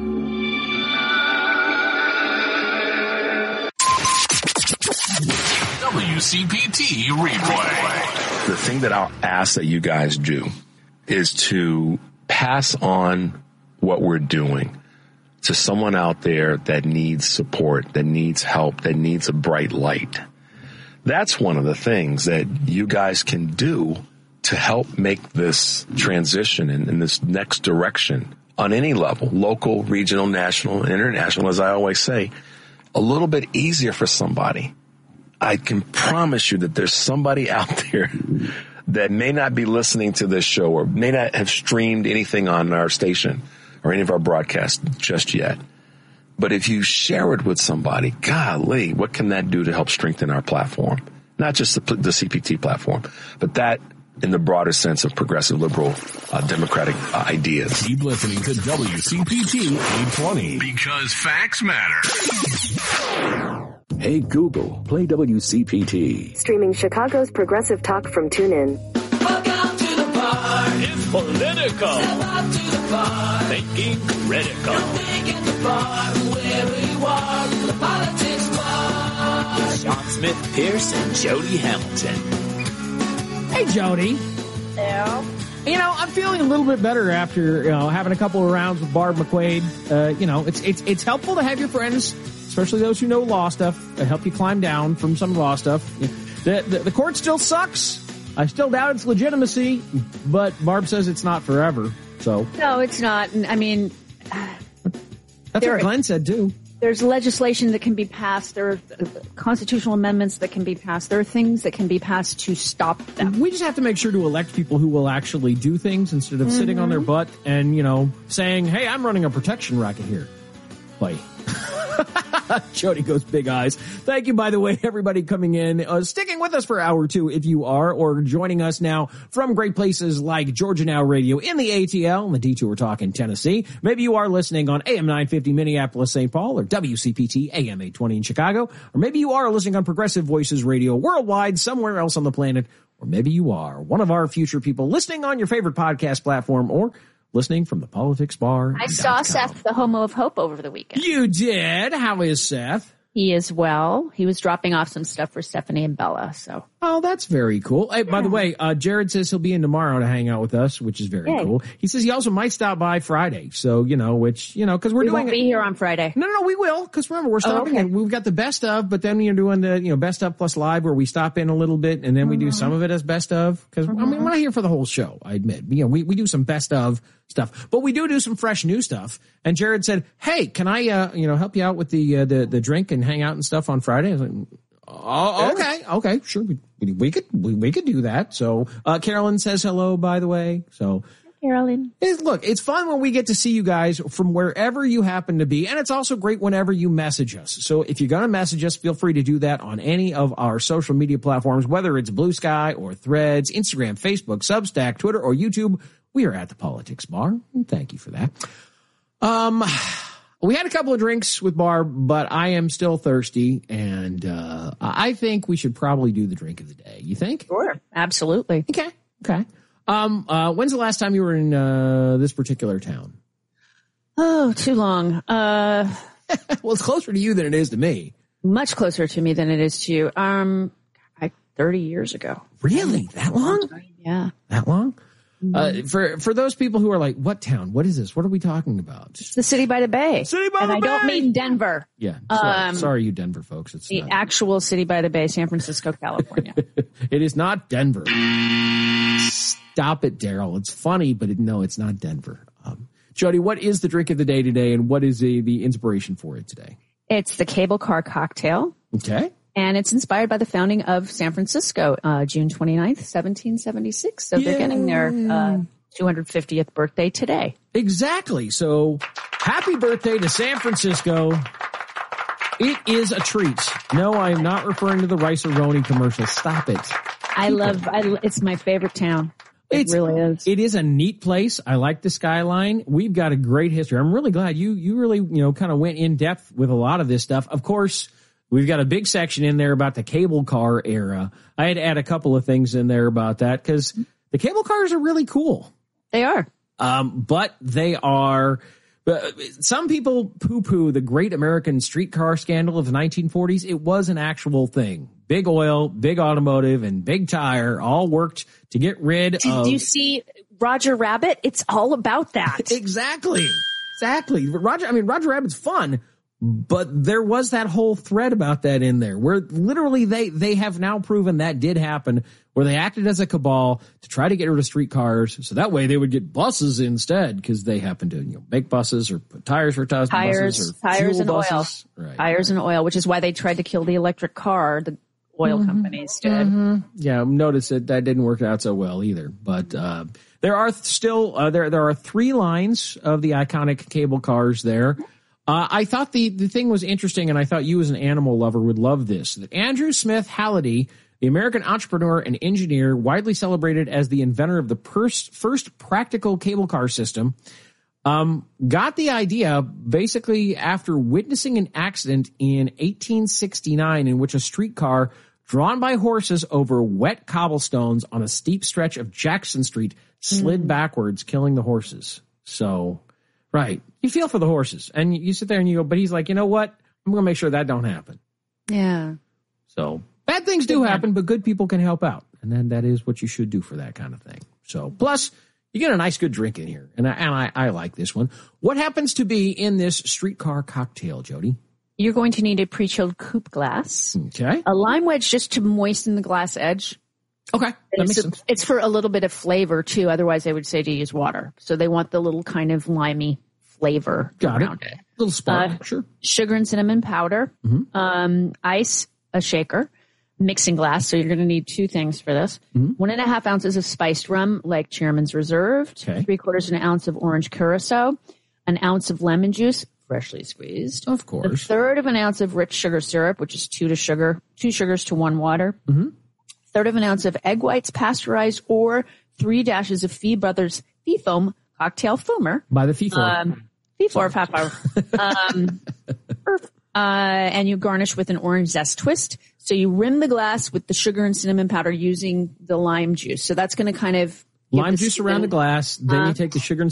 W C P T Replay. The thing that I'll ask that you guys do is to pass on what we're doing to someone out there that needs support, that needs help, that needs a bright light. That's one of the things that you guys can do to help make this transition in, in this next direction on any level, local, regional, national, and international, as I always say, a little bit easier for somebody. I can promise you that there's somebody out there that may not be listening to this show or may not have streamed anything on our station or any of our broadcasts just yet. But if you share it with somebody, golly, what can that do to help strengthen our platform? Not just the, the C P T platform, but that in the broader sense of progressive, liberal, uh, democratic uh, ideas. Keep listening to W C P T eight twenty because facts matter. Hey Google, play W C P T. Streaming Chicago's progressive talk from TuneIn. Welcome to the bar. It's political. Step up to the bar. Thinking critical. You're thinking the bar. Wherever you are, the politics bar. Sean Smith Pierce and Jody Hamilton. Hey, Jody. Yeah. You know, I'm feeling a little bit better after, you know, having a couple of rounds with Barb McQuaid. Uh, you know, it's it's it's helpful to have your friends, especially those who know law stuff, to help you climb down from some law stuff. The, the, the court still sucks. I still doubt its legitimacy, but Barb says it's not forever. So no, it's not. I mean, that's there, what Glenn said too. There's legislation that can be passed. There are constitutional amendments that can be passed. There are things that can be passed to stop them. We just have to make sure to elect people who will actually do things instead of mm-hmm. sitting on their butt and, you know, saying, hey, I'm running a protection racket here. Boy. Jody goes big eyes. Thank you, by the way, everybody coming in, uh, sticking with us for hour two if you are, or joining us now from great places like Georgia Now Radio in the A T L and the Detour Talk in Tennessee. Maybe you are listening on A M nine fifty Minneapolis, Saint Paul, or W C P T A M eight twenty in Chicago, or maybe you are listening on Progressive Voices Radio worldwide somewhere else on the planet, or maybe you are one of our future people listening on your favorite podcast platform or listening from the Politics Bar. I saw Seth, the Homo of Hope, over the weekend. You did? How is Seth? He is well. He was dropping off some stuff for Stephanie and Bella. So, oh, that's very cool. Hey, yeah. By the way, uh, Jared says he'll be in tomorrow to hang out with us, which is very Yay. cool. He says he also might stop by Friday. So, you know, which, you know, because we're we doing won't be here on Friday. No, no, no, we will. Because remember, we're stopping oh, okay. and we've got the best of, but then you're doing the, you know, best of plus live where we stop in a little bit and then we mm-hmm. do some of it as best of. Because, mm-hmm. I mean, we're not here for the whole show, I admit. You know, we, we do some best of stuff, but we do do some fresh new stuff. And Jared said, hey, can I, uh, you know, help you out with the, uh, the, the drink and hang out and stuff on Friday? I was like, oh, okay, okay, sure. We, we could, we, we could do that. So, uh, Carolyn says hello, by the way. So, Carolyn. It's, look, it's fun when we get to see you guys from wherever you happen to be. And it's also great whenever you message us. So if you're going to message us, feel free to do that on any of our social media platforms, whether it's Blue Sky or Threads, Instagram, Facebook, Substack, Twitter, or YouTube. We are at the Politics Bar. Thank you for that. Um, we had a couple of drinks with Barb, but I am still thirsty. And, uh, I think we should probably do the drink of the day. You think? Sure. Absolutely. Okay. Okay. Um, uh, when's the last time you were in, uh, this particular town? Oh, too long. Uh, well, it's closer to you than it is to me. Much closer to me than it is to you. Um, like thirty years ago. Really? That long? Yeah. That long? Uh, for, for those people who are like, what town? What is this? What are we talking about? It's the city by the bay. City by and the I bay. And I don't mean Denver. Yeah. Sorry, um, sorry you Denver folks. It's the not. actual city by the bay, San Francisco, California. It is not Denver. Stop it, Daryl. It's funny, but it, no, it's not Denver. Um, Jody, what is the drink of the day today, and what is the, the inspiration for it today? It's the cable car cocktail. Okay. And it's inspired by the founding of San Francisco, uh, June twenty-ninth, seventeen seventy-six. So Yay. They're getting their uh, two hundred fiftieth birthday today. Exactly. So happy birthday to San Francisco. It is a treat. No, I am not referring to the Rice-A-Roni commercial. Stop it. I love, I, it's my favorite town. It it's, really is. It is a neat place. I like the skyline. We've got a great history. I'm really glad you, you really, you know, kind of went in depth with a lot of this stuff. Of course, we've got a big section in there about the cable car era. I had to add a couple of things in there about that because the cable cars are really cool. They are. Um, but they are, uh, some people poo-poo the great American streetcar scandal of the nineteen forties. It was an actual thing. Big oil, big automotive, and big tire all worked to get rid Did of. Did you see Roger Rabbit? It's all about that. Exactly. Exactly. Roger, I mean, Roger Rabbit's fun. But there was that whole thread about that in there where literally they, they have now proven that did happen, where they acted as a cabal to try to get rid of streetcars. So that way they would get buses instead because they happen to, you know, make buses or put tires for tires, buses or tires and buses. oil, right. tires and oil, which is why they tried to kill the electric car. The oil mm-hmm. companies did. Mm-hmm. Yeah. Notice that that didn't work out so well either, but, uh, there are still, uh, there, there are three lines of the iconic cable cars there. Uh, I thought the, the thing was interesting, and I thought you as an animal lover would love this, that Andrew Smith Halliday, the American entrepreneur and engineer, widely celebrated as the inventor of the first, first practical cable car system, um, got the idea basically after witnessing an accident in eighteen sixty-nine in which a streetcar drawn by horses over wet cobblestones on a steep stretch of Jackson Street slid mm. backwards, killing the horses. So... Right. You feel for the horses and you sit there and you go, but he's like, you know what? I'm going to make sure that don't happen. Yeah. So bad things do happen, but good people can help out. And then that is what you should do for that kind of thing. So plus you get a nice good drink in here. And I, and I, I like this one. What happens to be in this streetcar cocktail, Jody? You're going to need a pre-chilled coupe glass. Okay. A lime wedge just to moisten the glass edge. Okay. That it's, makes sense. It's for a little bit of flavor too. Otherwise they would say to use water. So they want the little kind of limey flavor Got around it. it. Little spark, Uh, sure. Sugar and cinnamon powder, Mm-hmm. um, ice, a shaker, mixing glass. So you're going to need two things for this. Mm-hmm. One and a half ounces of spiced rum, like Chairman's Reserved. Okay. Three quarters of an ounce of orange curacao. An ounce of lemon juice, freshly squeezed. Of A course. third of an ounce of rich sugar syrup, which is two to sugar, two sugars to one water. Mm-hmm. Third of an ounce of egg whites, pasteurized, or three dashes of Fee Brothers Fee Foam cocktail foamer. By the FIFA. Um, Fee four, half hour. Um, perf. uh, and you garnish with an orange zest twist. So you rim the glass with the sugar and cinnamon powder using the lime juice. So that's going to kind of give Lime the juice around the skin- glass. Then Uh, you take the sugar and